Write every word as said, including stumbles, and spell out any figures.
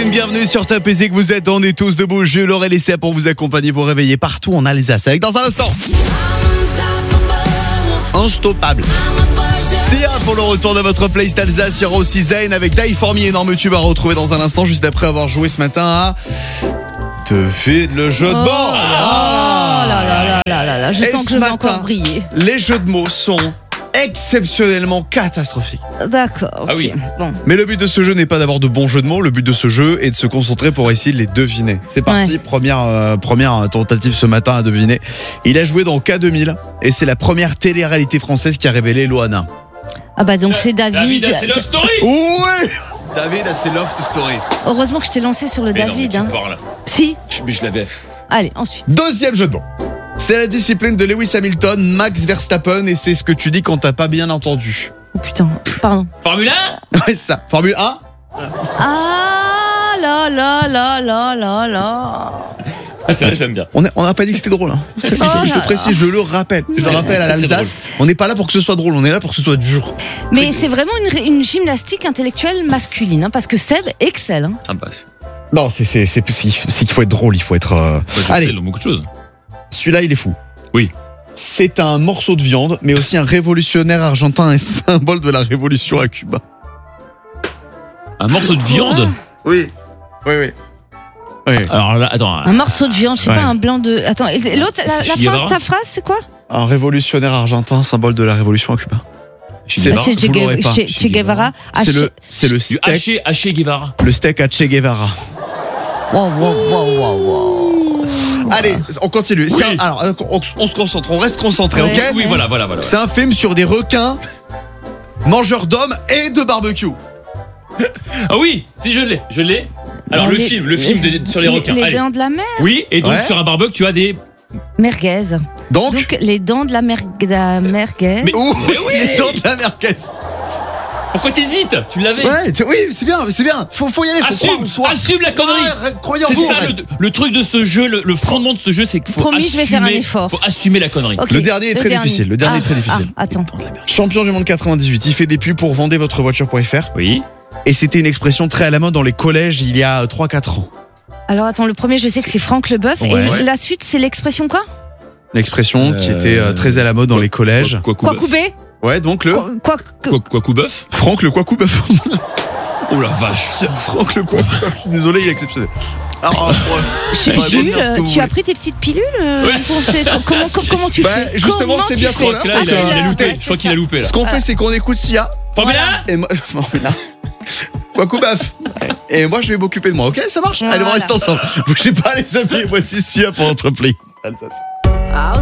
Amandine, bienvenue sur Top et que vous êtes, on est tous debout. Je l'aurai laissé pour vous accompagner, vous réveiller partout en Alsace. Avec dans un instant Unstoppable. Sia pour le retour de votre playlist Alsace. Il y aura aussi Zayn avec Die For Me, énorme tube à retrouver dans un instant, juste après avoir joué ce matin à Devine le jeu de mots. Oh là là là là là là, je Et sens que ce je vais matin, encore briller. Les jeux de mots sont exceptionnellement catastrophiques. D'accord. Ah oui. ok, Bon. Mais le but de ce jeu n'est pas d'avoir de bons jeux de mots. Le but de ce jeu est de se concentrer pour essayer de les deviner. C'est parti, Ouais. première, euh, première tentative ce matin à deviner. Il a joué dans K deux mille et c'est la première télé-réalité française qui a révélé Loana. Ah bah donc c'est David. David, c'est Love Story. Ouais, David a ses Love Story. Heureusement que je t'ai lancé sur le Mais non, David. mais hein. tu parles. Si. Je, mais je l'avais. Allez, ensuite. Deuxième jeu de mots. C'est la discipline de Lewis Hamilton, Max Verstappen, et c'est ce que tu dis quand t'as pas bien entendu. Oh putain, pardon. Formule un. Ouais, c'est ça. Formule un. Ah là là là là là là. Ah, c'est vrai, j'aime bien. On n'a on a pas dit que c'était drôle. Hein. C'est- Oh je là le là. précise, je le rappelle. Je le Ouais, rappelle c'est à très, très l'Alsace. On n'est pas là pour que ce soit drôle, on est là pour que ce soit dur. Mais c'est vraiment une, une gymnastique intellectuelle masculine, hein, parce que Seb excelle. Hein. Ah bah, Non, c'est c'est c'est c'est qu'il faut être drôle, il faut être. euh, moi, je Allez. sais dans beaucoup de choses. Celui-là, il est fou. Oui. C'est un morceau de viande, mais aussi un révolutionnaire argentin et symbole de la révolution à Cuba. Un morceau de viande. Oui. Oui, oui. Oui. Alors là, attends. Un morceau de viande, je sais Ouais. pas, un blanc de. Attends, et l'autre, la, la Che fin de Guevara ta phrase, c'est quoi? Un révolutionnaire argentin, symbole de la révolution à Cuba. Che C'est- Bah, Guevara. C'est Che vous l'aurez Guevara. pas. Che- Che Guevara. Ah, C'est Che- le, c'est le Du steak, haché, haché Guevara. le steak à Che Guevara. Wow, wow, wow, wow, wow. Allez, on continue. C'est Oui. un- alors, euh, on, on se concentre, on reste concentré, Ouais. ok? Oui, voilà, voilà, voilà. C'est un film sur des requins, mangeurs d'hommes et de barbecue. Ah oui, si je l'ai, je l'ai. Alors Bah, le les- film, le film de- sur les requins. Les Allez. dents de la mer. Oui, et donc Ouais. sur un barbecue, tu as des. Merguez. Donc, Donc, les dents de la, mer... de la merguez. Mais- ouh, Mais oui. les dents de la merguez. Pourquoi t'hésites? Tu l'avais. Ouais, tu- oui, c'est bien, c'est bien. Faut, faut y aller. Faut Assume, croire en soi. assume la connerie. Ouais, croyez en C'est vous, ça en fait. le, le truc de ce jeu, le, le fondement de ce jeu, c'est qu'il faut Promis, je vais faire un assumer- effort. Faut assumer la connerie. Ok, Le dernier est très difficile, le dernier Ah, est très difficile. Ah, attends. Champion du monde quatre-vingt-dix-huit, il fait des pubs pour vendez votre voiture point F R. Oui. Et c'était une expression très à la mode dans les collèges il y a trois quatre ans. Alors attends, le premier, je sais que c'est Franck Leboeuf. Ouais. Et Ouais. la suite, c'est l'expression quoi? L'expression qui Euh, était euh, très à la mode dans les collèges. Quoi, Quoi quoi, couper? Ouais, donc le Quoi, quoi, quoi, quoi, coup bœuf. Franck le quoi coupe. Oh la vache. Franck le quoi. Je suis désolé, il est exceptionnel. Alors, euh, Jules, ouais, Jules, dire ce que vous tu as voulez. pris tes petites pilules euh, Ouais. pour ces- comment, comment, comment tu Bah, fais? justement, Comment c'est tu bien fais qu'on Je crois que là, il a, Ah, il a c'est loupé. ça. Je crois qu'il a loupé là. Ce qu'on fait, c'est qu'on écoute Sia. Formule Et moi, Formule un. Quoi coup baf. Et moi, je vais m'occuper de moi, ok? Ça marche? Allez, on Voilà. reste ensemble. Bougez pas, les amis. Voici Sia pour notre play. Alsace.